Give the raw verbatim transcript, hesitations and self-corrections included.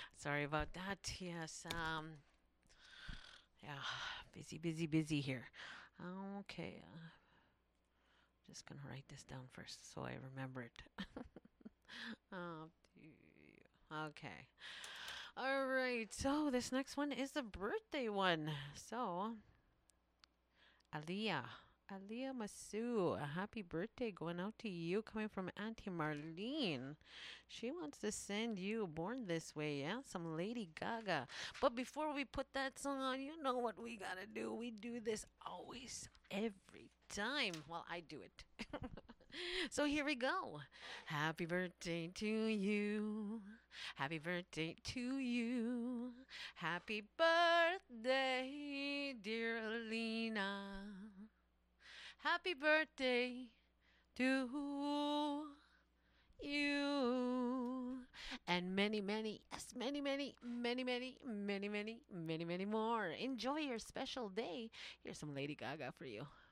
Sorry about that. Yes. Um. Yeah. Busy, busy, busy here. Okay. Uh, just gonna write this down first so I remember it. Oh, okay. All right. So this next one is the birthday one. So Aliyah. Aliyah Masu, a happy birthday going out to you coming from Auntie Marlene. She wants to send you Born This Way, yeah? Some Lady Gaga. But before we put that song on, you know what we gotta do. We do this always, every time. Well, I do it. So here we go. Happy birthday to you. Happy birthday to you. Happy birthday, dear Alina. Happy birthday to you. And many, many, yes, many, many, many, many, many, many, many, many more. Enjoy your special day. Here's some Lady Gaga for you.